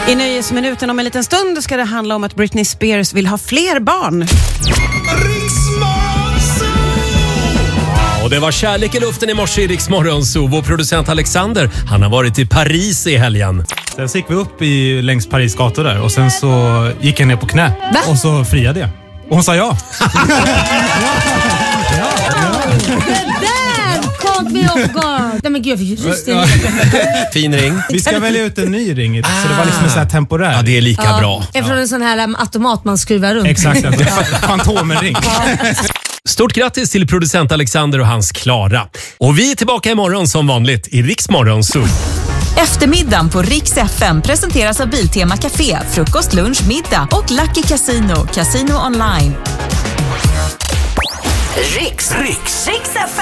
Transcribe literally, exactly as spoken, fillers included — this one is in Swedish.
I Nöjesminuten om en liten stund ska det handla om att Britney Spears vill ha fler barn. Och det var kärlek i luften i morse i Rix Morgon Zoo. Vår producent Alexander, han har varit i Paris i helgen. Sen så gick vi upp i, längs Paris gator där och sen så gick jag ner på knä. Va? Och så friade jag. Och hon sa ja. Det där caught me off guard. Nej men gud, jag fick just det. Fin ring. Vi ska välja ut en ny ring, ah. så det var liksom en sån här temporär. Ja, det är lika Ja, bra. eftersom en sån här um, automat man skruvar runt. Exakt, alltså. Fantomenring. Stort grattis till producent Alexander och hans Klara. Och vi är tillbaka imorgon som vanligt i Rix Morgon Zoo. Eftermiddagen på Rix F M presenteras av Biltema Café, frukost, lunch, middag och Lucky Casino, Casino online. Rix, Rix, Rix F M.